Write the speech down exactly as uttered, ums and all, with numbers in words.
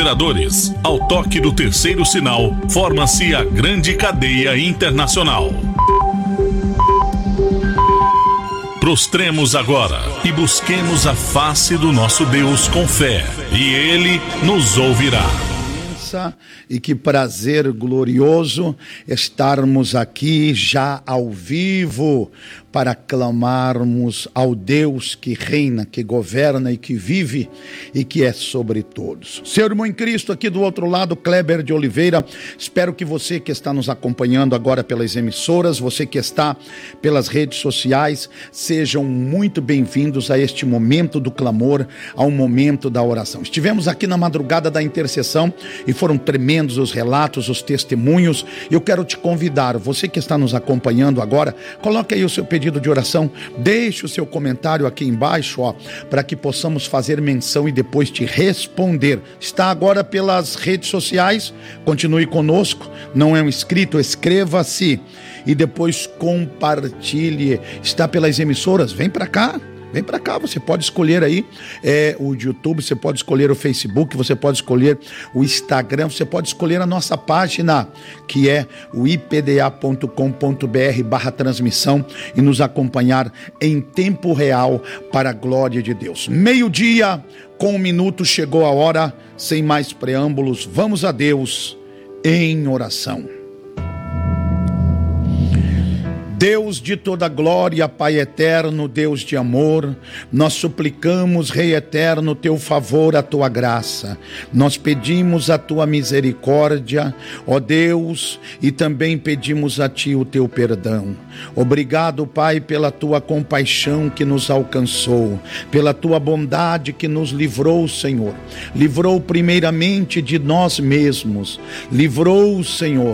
operadores. Ao toque do terceiro sinal, forma-se a grande cadeia internacional. Prostremos agora e busquemos a face do nosso Deus com fé, e Ele nos ouvirá. E que prazer glorioso estarmos aqui já ao vivo para clamarmos ao Deus que reina, que governa e que vive e que é sobre todos. Seu irmão em Cristo aqui do outro lado, Kleber de Oliveira, espero que você que está nos acompanhando agora pelas emissoras, você que está pelas redes sociais, sejam muito bem-vindos a este momento do clamor, ao momento da oração. Estivemos aqui na madrugada da intercessão e foram tremendos os relatos, os testemunhos. Eu quero te convidar, você que está nos acompanhando agora, coloque aí o seu pedido de oração, deixe o seu comentário aqui embaixo, ó, para que possamos fazer menção e depois te responder. Está agora pelas redes sociais? Continue conosco. Não é um inscrito? Inscreva-se e depois compartilhe. Está pelas emissoras? Vem para cá. Vem para cá, você pode escolher aí é, o YouTube, você pode escolher o Facebook, você pode escolher o Instagram, você pode escolher a nossa página, que é o i p d a ponto com ponto b r barra transmissão, e nos acompanhar em tempo real para a glória de Deus. Meio-dia, com um minuto, chegou a hora, sem mais preâmbulos, vamos a Deus em oração. Deus de toda glória, Pai eterno, Deus de amor, nós suplicamos, Rei eterno, teu favor, a tua graça. Nós pedimos a tua misericórdia, ó Deus, e também pedimos a ti o teu perdão. Obrigado, Pai, pela tua compaixão que nos alcançou, pela tua bondade que nos livrou, Senhor. Livrou primeiramente de nós mesmos, livrou, Senhor,